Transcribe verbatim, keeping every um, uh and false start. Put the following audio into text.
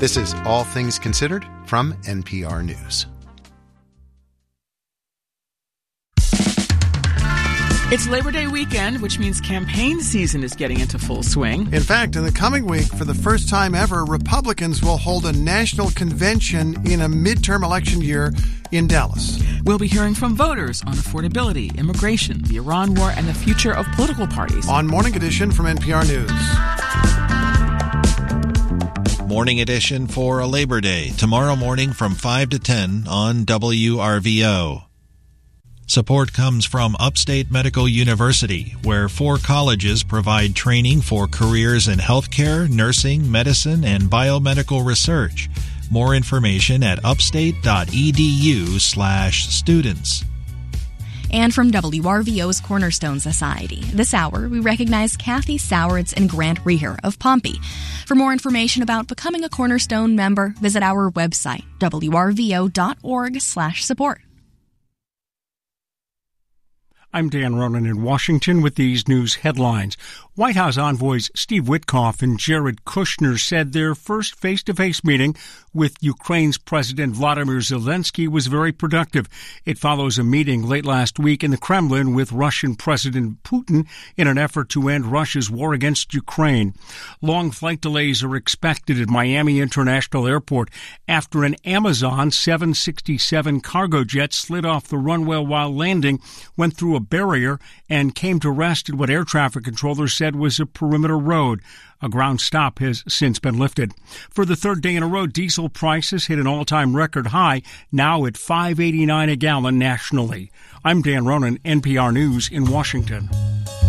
This is All Things Considered from N P R News. It's Labor Day weekend, which means campaign season is getting into full swing. In fact, in the coming week, for the first time ever, Republicans will hold a national convention in a midterm election year in Dallas. We'll be hearing from voters on affordability, immigration, the Iran war, and the future of political parties. On Morning Edition from N P R News. Morning Edition for a Labor Day, tomorrow morning from five to ten on W R V O. Support comes from Upstate Medical University, where four colleges provide training for careers in healthcare, nursing, medicine, and biomedical research. More information at upstate.edu slash students. And from W R V O's Cornerstone Society, this hour we recognize Kathy Sowards and Grant Reher of Pompey. For more information about becoming a Cornerstone member, visit our website, w r v o dot org slash support. I'm Dan Ronan in Washington with these news headlines. White House envoys Steve Witkoff and Jared Kushner said their first face-to-face meeting with Ukraine's President Vladimir Zelensky was very productive. It follows a meeting late last week in the Kremlin with Russian President Putin in an effort to end Russia's war against Ukraine. Long flight delays are expected at Miami International Airport after an Amazon seven sixty-seven cargo jet slid off the runway while landing, went through a barrier, and came to rest at what air traffic controllers said was a perimeter road. A ground stop has since been lifted. For the third day in a row, diesel prices hit an all-time record high, now at five eighty-nine a gallon nationally. I'm Dan Ronan, N P R News in Washington.